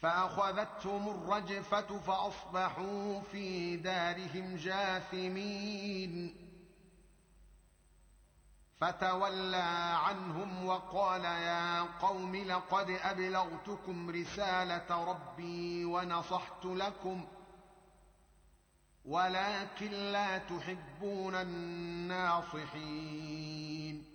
فأخذتهم الرجفة فأصبحوا في دارهم جاثمين. فتولى عنهم وقال يا قوم لقد أبلغتكم رسالة ربي ونصحت لكم ولكن لا تحبون الناصحين.